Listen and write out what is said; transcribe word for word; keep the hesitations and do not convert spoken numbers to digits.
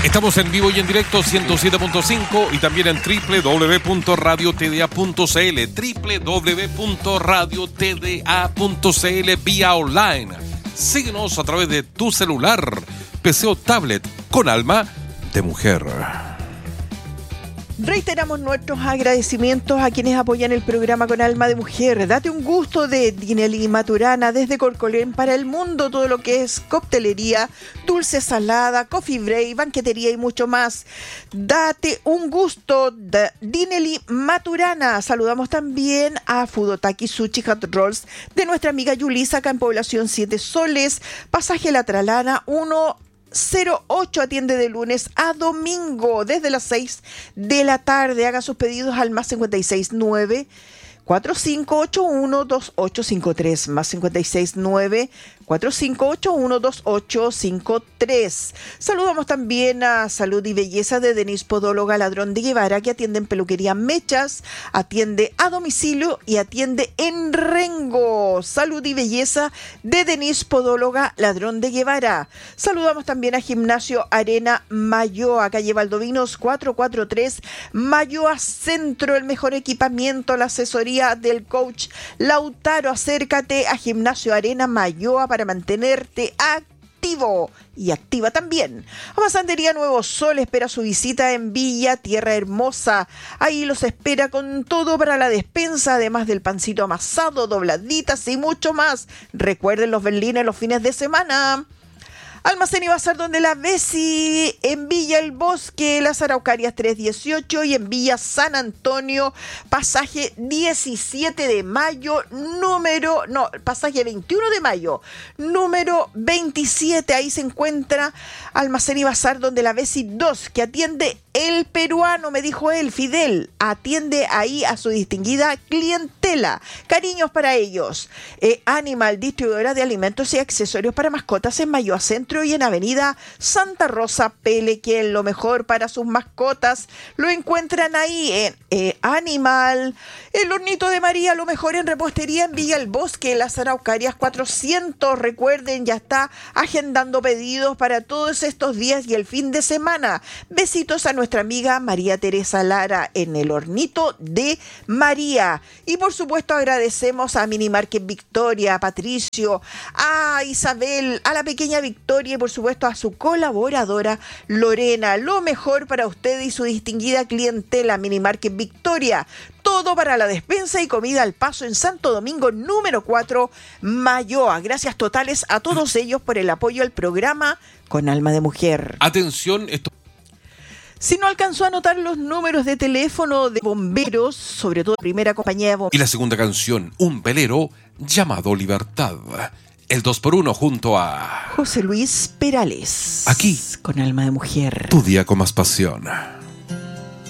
Estamos en vivo y en directo ciento siete punto cinco y también en doble u doble u doble u punto radio t d a punto c l, doble u doble u doble u punto radio t d a punto c l vía online. Síguenos a través de tu celular, P C o tablet con alma de mujer. Reiteramos nuestros agradecimientos a quienes apoyan el programa Con Alma de Mujer. Date un gusto de Dinelli Maturana desde Corcolén para el mundo, todo lo que es coctelería, dulce salada, coffee break, banquetería y mucho más. Date un gusto de Dinelli Maturana. Saludamos también a Fudotaki Sushi Hot Rolls de nuestra amiga Yulisa acá en Población Siete Soles, pasaje La Tralana uno cero ocho, atiende de lunes a domingo desde las seis de la tarde. Haga sus pedidos al más cincuenta y seis nueve, cuatro cinco ocho uno, dos ocho cinco tres, más cincuenta y seis nueve, cuatro cinco ocho uno, dos ocho cinco tres. Saludamos también a Salud y Belleza de Denise Podóloga Ladrón de Guevara, que atiende en peluquería Mechas, atiende a domicilio y atiende en Rengo. Salud y Belleza de Denise Podóloga Ladrón de Guevara. Saludamos también a Gimnasio Arena Mayoa, calle Valdovinos cuatrocientos cuarenta y tres, Mayoa Centro, el mejor equipamiento, la asesoría del coach Lautaro. Acércate a Gimnasio Arena Mayoa para mantenerte activo y activa también. Amasandería Nuevo Sol espera su visita en Villa Tierra Hermosa. Ahí los espera con todo para la despensa, además del pancito amasado, dobladitas y mucho más. Recuerden los berlines los fines de semana. Almacén y Bazar Donde la Besi, en Villa El Bosque, Las Araucarias trescientos dieciocho y en Villa San Antonio, pasaje diecisiete de mayo, número, no, pasaje veintiuno de mayo, número veintisiete. Ahí se encuentra Almacén y Bazar Donde la Besi dos, que atiende el peruano, me dijo él, Fidel, atiende ahí a su distinguida clientela. Cariños para ellos. Eh, Animal, distribuidora de alimentos y accesorios para mascotas en Mayoa Centro y en Avenida Santa Rosa Pelequén. Lo mejor para sus mascotas lo encuentran ahí en eh, Animal. El Hornito de María, lo mejor en repostería en Villa El Bosque, Las Araucarias cuatrocientos. Recuerden, ya está agendando pedidos para todos estos días y el fin de semana. Besitos a nuestra amiga María Teresa Lara en el Hornito de María. Y por supuesto agradecemos a Minimarket Victoria, a Patricio, a Isabel, a la pequeña Victoria y por supuesto a su colaboradora Lorena. Lo mejor para usted y su distinguida clientela. Minimarket Victoria. Todo para la despensa y comida al paso en Santo Domingo número cuatro, Mayoa. Gracias totales a todos ellos por el apoyo al programa Con Alma de Mujer. Atención, esto... Si no alcanzó a anotar los números de teléfono de bomberos, sobre todo la primera compañía de bomberos. Y la segunda canción, un velero llamado Libertad. El dos por uno junto a... José Luis Perales. Aquí. Con Alma de Mujer. Tu día con más pasión.